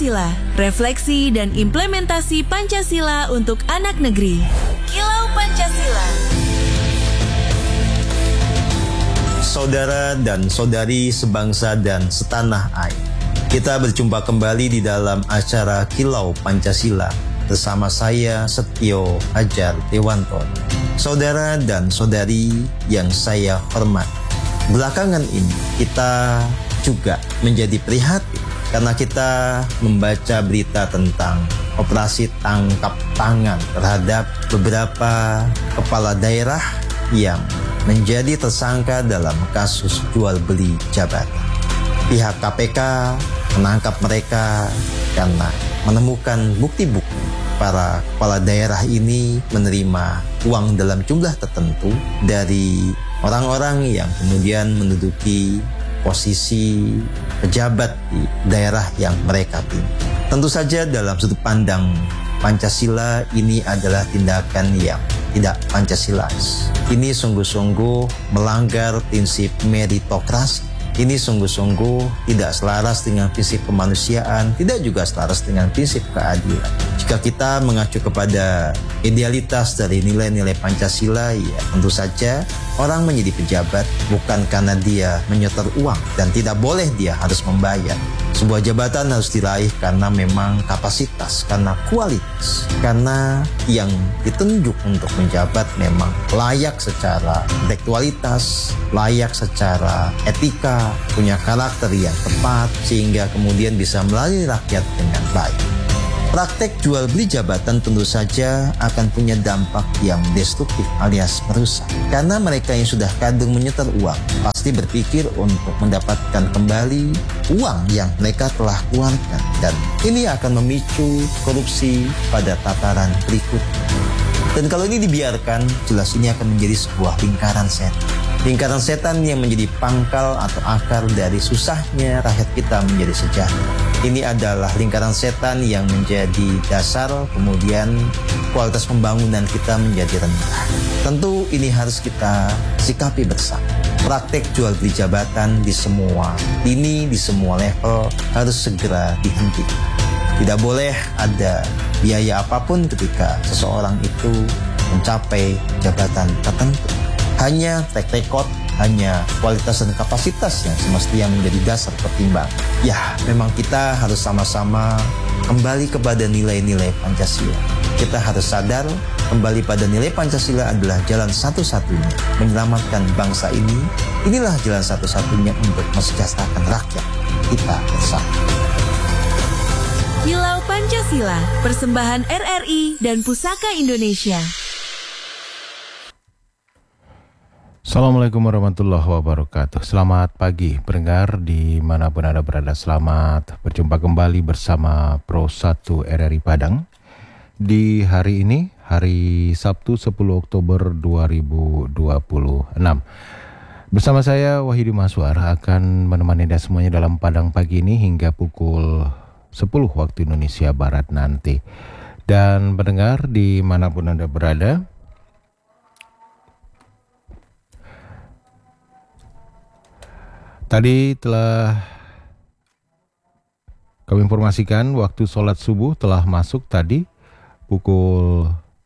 Pancasila, refleksi dan implementasi Pancasila untuk anak negeri. Kilau Pancasila. Saudara dan saudari sebangsa dan setanah air, kita berjumpa kembali di dalam acara Kilau Pancasila bersama saya Setio Hajar Dewanto. Saudara dan saudari yang saya hormati, belakangan ini kita juga menjadi prihatin karena kita membaca berita tentang operasi tangkap tangan terhadap beberapa kepala daerah yang menjadi tersangka dalam kasus jual beli jabatan. Pihak KPK menangkap mereka karena menemukan bukti-bukti para kepala daerah ini menerima uang dalam jumlah tertentu dari orang-orang yang kemudian menduduki posisi pejabat di daerah yang mereka pimpin. Tentu saja dalam sudut pandang Pancasila ini adalah tindakan yang tidak Pancasilais. Ini sungguh-sungguh melanggar prinsip meritokrasi. Ini sungguh-sungguh tidak selaras dengan prinsip kemanusiaan, tidak juga selaras dengan prinsip keadilan. Jika kita mengacu kepada idealitas dari nilai-nilai Pancasila, ya tentu saja orang menjadi pejabat bukan karena dia menyetor uang dan tidak boleh dia harus membayar. Sebuah jabatan harus diraih karena memang kapasitas, karena kualitas, karena yang ditunjuk untuk menjabat memang layak secara intelektualitas, layak secara etika, punya karakter yang tepat, sehingga kemudian bisa melayani rakyat dengan baik. Praktek jual beli jabatan tentu saja akan punya dampak yang destruktif alias merusak. Karena mereka yang sudah kadung menyetor uang pasti berpikir untuk mendapatkan kembali uang yang mereka telah keluarkan. Dan ini akan memicu korupsi pada tataran berikutnya. Dan kalau ini dibiarkan, jelas ini akan menjadi sebuah lingkaran setan. Lingkaran setan yang menjadi pangkal atau akar dari susahnya rakyat kita menjadi sejahtera. Ini adalah lingkaran setan yang menjadi dasar kemudian kualitas pembangunan kita menjadi rendah. Tentu ini harus kita sikapi bersama. Praktek jual beli jabatan di semua lini, di semua level harus segera dihentikan. Tidak boleh ada biaya apapun ketika seseorang itu mencapai jabatan tertentu. Hanya track record, hanya kualitas dan kapasitas yang semestinya menjadi dasar pertimbangan. Ya, memang kita harus sama-sama kembali kepada nilai-nilai Pancasila. Kita harus sadar kembali pada nilai Pancasila adalah jalan satu-satunya menyelamatkan bangsa ini. Inilah jalan satu-satunya untuk mensejahterakan rakyat kita bersama. Kilau Pancasila, persembahan RRI dan Pusaka Indonesia. Assalamualaikum warahmatullahi wabarakatuh. Selamat pagi pendengar dimanapun Anda berada. Selamat berjumpa kembali bersama Pro 1 RRI Padang di hari ini, hari Sabtu 10 Oktober 2026. Bersama saya Wahidi Maswar akan menemani Anda semuanya dalam Padang pagi ini hingga pukul 10 waktu Indonesia Barat nanti. Dan pendengar dimanapun Anda berada, tadi telah kami informasikan waktu sholat subuh telah masuk tadi pukul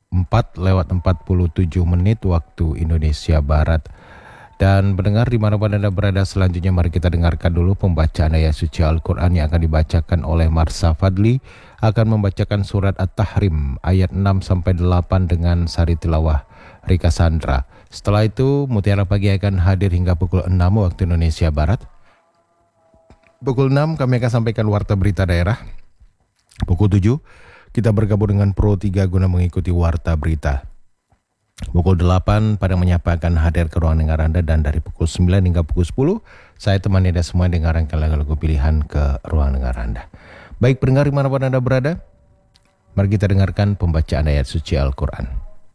4:47 waktu Indonesia Barat. Dan pendengar dimanapun Anda berada, selanjutnya mari kita dengarkan dulu pembacaan ayat suci Al-Quran yang akan dibacakan oleh Marsha Fadli. Akan membacakan surat At-Tahrim ayat 6-8 dengan sari tilawah Rika Sandra. Setelah itu Mutiara Pagi akan hadir hingga pukul 6 waktu Indonesia Barat. Pukul 6 kami akan sampaikan warta berita daerah. Pukul 7 kita bergabung dengan Pro 3 guna mengikuti warta berita. Pukul 8 Padang Menyapa akan hadir ke ruang dengar Anda, dan dari pukul 9 hingga pukul 10 saya temani Anda semua dengarkan lagu-lagu pilihan ke ruang dengar Anda. Baik pendengar dimanapun Anda berada, mari kita dengarkan pembacaan ayat suci Al-Quran.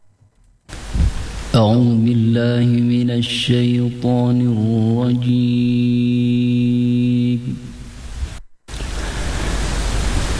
أعوذ بالله من الشيطان الرجيم